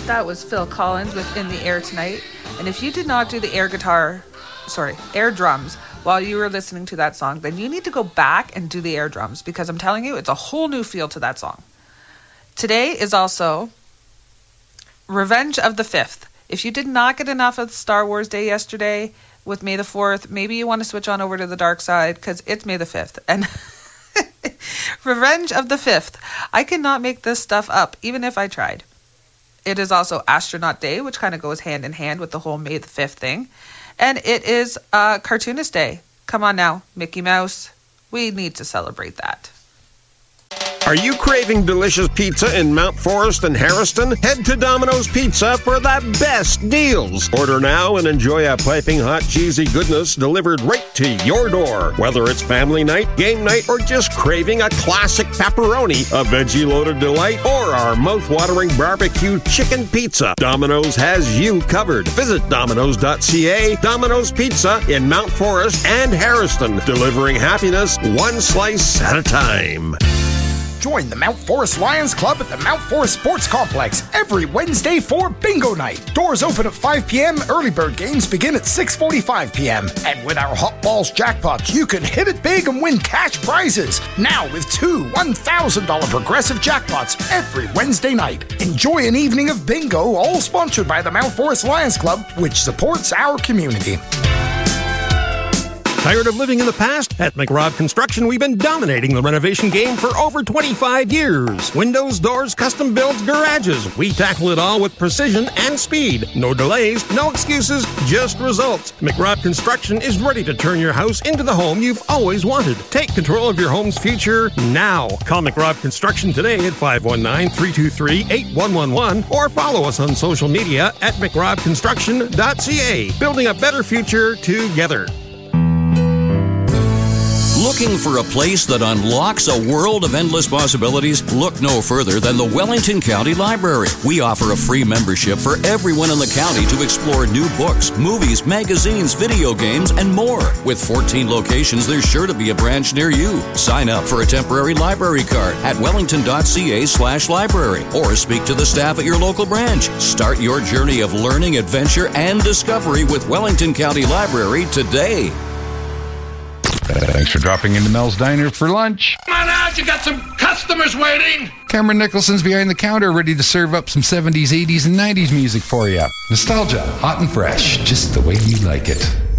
That was Phil Collins with In the Air Tonight. And if you did not do the air drums while you were listening to that song, then you need to go back and do the air drums, because I'm telling you, it's a whole new feel to that song. Today is also Revenge of the 5th. If you did not get enough of Star Wars Day yesterday with May the 4th, maybe you want to switch on over to the dark side, because it's May the 5th. And Revenge of the 5th. I cannot make this stuff up, even if I tried. It is also Astronaut Day, which kind of goes hand in hand with the whole May the 5th thing. And it is Cartoonist Day. Come on now, Mickey Mouse. We need to celebrate that. Are you craving delicious pizza in Mount Forest and Harrison? Head to Domino's Pizza for the best deals. Order now and enjoy a piping hot cheesy goodness delivered right to your door. Whether it's family night, game night, or just craving a classic pepperoni, a veggie-loaded delight, or our mouth-watering barbecue chicken pizza, Domino's has you covered. Visit Domino's.ca. Domino's Pizza in Mount Forest and Harrison, delivering happiness one slice at a time. Join the Mount Forest Lions Club at the Mount Forest Sports Complex every Wednesday for Bingo Night. Doors open at 5 p.m. Early bird games begin at 6:45 p.m. And with our Hot Balls jackpots, you can hit it big and win cash prizes. Now with 2 $1,000 progressive jackpots every Wednesday night. Enjoy an evening of bingo, all sponsored by the Mount Forest Lions Club, which supports our community. Tired of living in the past? At McRobb Construction, we've been dominating the renovation game for over 25 years. Windows, doors, custom builds, garages. We tackle it all with precision and speed. No delays, no excuses, just results. McRobb Construction is ready to turn your house into the home you've always wanted. Take control of your home's future now. Call McRobb Construction today at 519-323-8111 or follow us on social media at mcrobbconstruction.ca. Building a better future together. Looking for a place that unlocks a world of endless possibilities? Look no further than the Wellington County Library. We offer a free membership for everyone in the county to explore new books, movies, magazines, video games, and more. With 14 locations, there's sure to be a branch near you. Sign up for a temporary library card at wellington.ca/library or speak to the staff at your local branch. Start your journey of learning, adventure, and discovery with Wellington County Library today. Thanks for dropping into Mel's Diner for lunch. Come on out, you got some customers waiting. Cameron Nicholson's behind the counter, ready to serve up some 70s, 80s, and 90s music for you. Nostalgia, hot and fresh, just the way you like it.